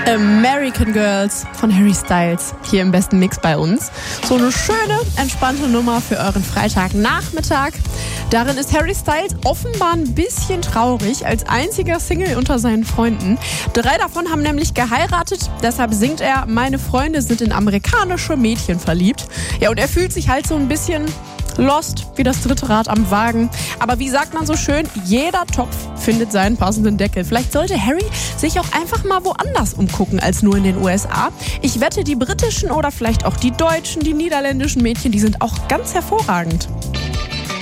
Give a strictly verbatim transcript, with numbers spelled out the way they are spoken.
American Girls von Harry Styles hier im besten Mix bei uns. So eine schöne, entspannte Nummer für euren Freitagnachmittag. Darin ist Harry Styles offenbar ein bisschen traurig, als einziger Single unter seinen Freunden. Drei davon haben nämlich geheiratet, deshalb singt er: Meine Freunde sind in amerikanische Mädchen verliebt. Ja, und er fühlt sich halt so ein bisschen lost, wie das dritte Rad am Wagen. Aber wie sagt man so schön, jeder Topf findet seinen passenden Deckel. Vielleicht sollte Harry sich auch einfach mal woanders umgucken als nur in den U S A. Ich wette, die britischen oder vielleicht auch die deutschen, die niederländischen Mädchen, die sind auch ganz hervorragend.